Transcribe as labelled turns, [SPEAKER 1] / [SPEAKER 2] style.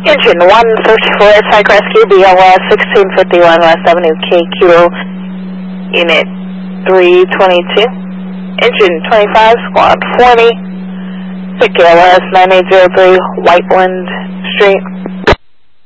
[SPEAKER 1] Engine 134, Psych Rescue, BLS 1651 West Avenue, KQ, Unit 322. Engine 25, Squad 40, Pick ALS 9803, Whiteland Street.